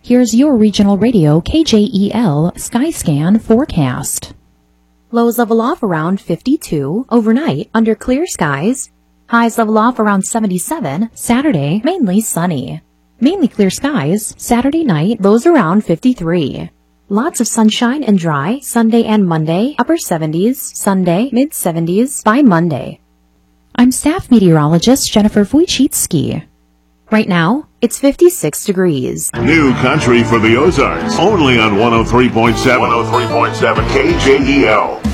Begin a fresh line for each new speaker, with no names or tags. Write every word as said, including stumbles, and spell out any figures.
Here's your regional radio K J E L Skyscan forecast. Lows level off around fifty-two overnight under clear skies. Highs level off around seventy-seven. Saturday, mainly sunny. Mainly clear skies. Saturday night, lows around fifty-three. Lots of sunshine and dry Sunday and Monday, upper seventies. Sunday, mid seventies by Monday. I'm staff meteorologist Jennifer Wojcicki. Right now, it's fifty-six degrees.
New country for the Ozarks, only on one oh three point seven. one oh three point seven K J E L.